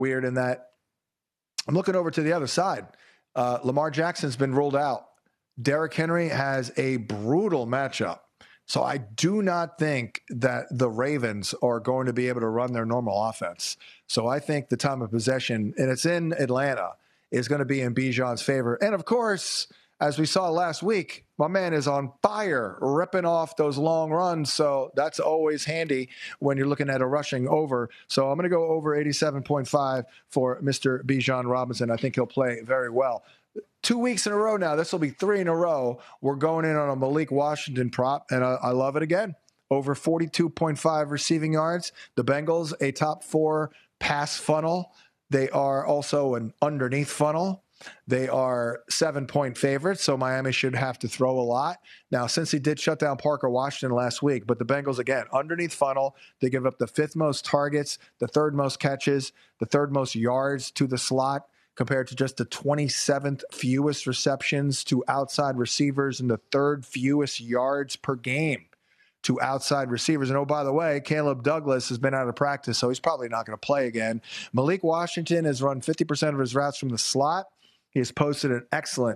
weird in that I'm looking over to the other side. Lamar Jackson's been ruled out. Derrick Henry has a brutal matchup. So I do not think that the Ravens are going to be able to run their normal offense. So I think the time of possession, and it's in Atlanta, is going to be in Bijan's favor. And, of course, as we saw last week, my man is on fire, ripping off those long runs. So that's always handy when you're looking at a rushing over. So I'm going to go over 87.5 for Mr. Bijan Robinson. I think he'll play very well. 2 weeks in a row now. This will be 3 in a row. We're going in on a Malik Washington prop, and I love it again. Over 42.5 receiving yards. The Bengals, a top 4 pass funnel. They are also an underneath funnel. They are 7-point favorites, so Miami should have to throw a lot. Now, since he did shut down Parker Washington last week, but the Bengals, again, underneath funnel, they give up the 5th most targets, the 3rd most catches, the 3rd most yards to the slot, compared to just the 27th fewest receptions to outside receivers and the 3rd fewest yards per game to outside receivers. And, oh, by the way, Caleb Douglas has been out of practice, so he's probably not going to play again. Malik Washington has run 50% of his routes from the slot. He has posted an excellent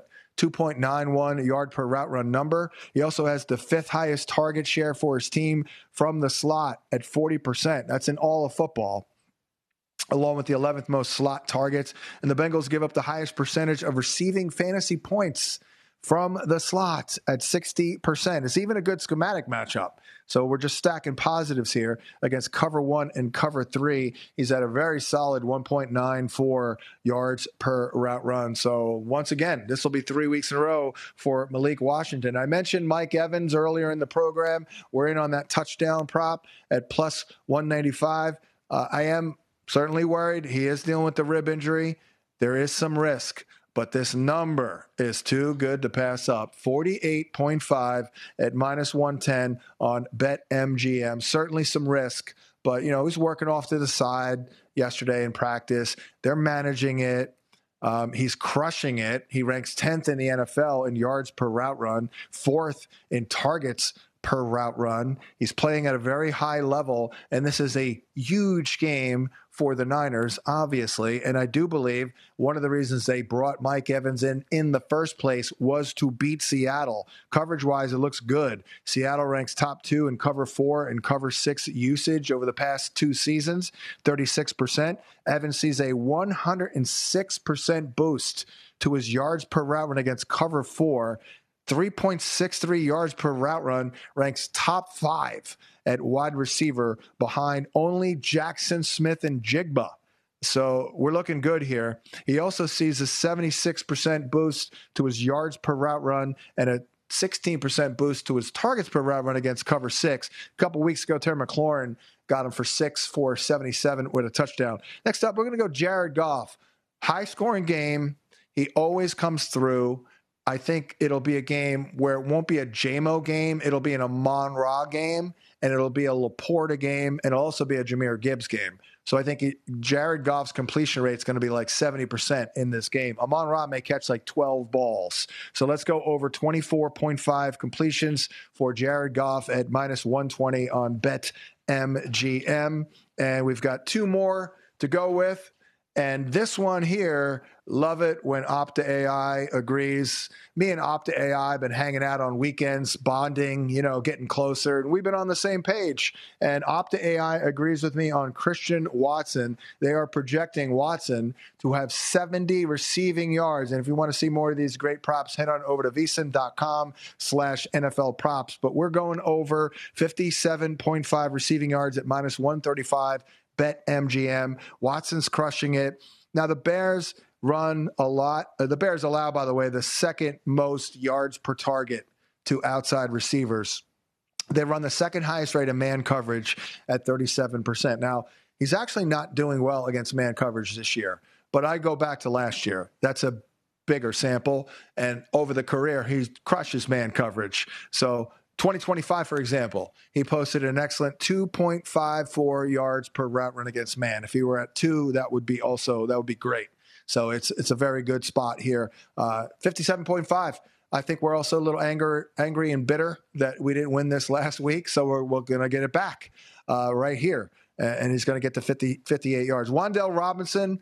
2.91 yard per route run number. He also has the 5th highest target share for his team from the slot at 40%. That's in all of football, along with the 11th most slot targets. And the Bengals give up the highest percentage of receiving fantasy points from the slots at 60%. It's even a good schematic matchup. So we're just stacking positives here against cover 1 and cover 3. He's at a very solid 1.94 yards per route run. So once again, this will be 3 weeks in a row for Malik Washington. I mentioned Mike Evans earlier in the program. We're in on that touchdown prop at plus 195. I am certainly worried. He is dealing with the rib injury. There is some risk, but this number is too good to pass up. 48.5 at minus 110 on BetMGM. Certainly some risk, but, he's working off to the side yesterday in practice. They're managing it. He's crushing it. He ranks 10th in the NFL in yards per route run, 4th in targets per route run. He's playing at a very high level, and this is a huge game for the Niners, obviously. And I do believe one of the reasons they brought Mike Evans in the first place was to beat Seattle. Coverage-wise, it looks good. Seattle ranks top 2 in cover 4 and cover 6 usage over the past 2 seasons, 36%. Evans sees a 106% boost to his yards per route run against cover 4. 3.63 yards per route run, ranks top 5 at wide receiver behind only Jackson Smith and Jigba. So we're looking good here. He also sees a 76% boost to his yards per route run and a 16% boost to his targets per route run against cover 6. A couple weeks ago, Terry McLaurin got him for 6 for 77 with a touchdown. Next up, we're going to go Jared Goff. High-scoring game. He always comes through. I think it'll be a game where it won't be a JMO game. It'll be an Amon-Ra game, and it'll be a Laporta game, and it'll also be a Jahmyr Gibbs game. So I think Jared Goff's completion rate is going to be like 70% in this game. Amon-Ra may catch like 12 balls. So let's go over 24.5 completions for Jared Goff at minus 120 on BetMGM. And we've got 2 more to go with. And this one here, love it when Opta AI agrees. Me and Opta AI have been hanging out on weekends, bonding, getting closer. And we've been on the same page. And Opta AI agrees with me on Christian Watson. They are projecting Watson to have 70 receiving yards. And if you want to see more of these great props, head on over to vsin.com/NFL props. But we're going over 57.5 receiving yards at minus 135. BetMGM. Watson's crushing it. Now, the Bears run a lot. The Bears allow, by the way, the 2nd most yards per target to outside receivers. They run the 2nd highest rate of man coverage at 37%. Now, he's actually not doing well against man coverage this year, but I go back to last year. That's a bigger sample, and over the career, he crushes man coverage. So 2025, for example, he posted an excellent 2.54 yards per route run against man. If he were at 2, that would be great. So it's a very good spot here. 57.5. I think we're also a little angry and bitter that we didn't win this last week. So we're going to get it back right here. And he's going to get to 58 yards. Wan'Dale Robinson,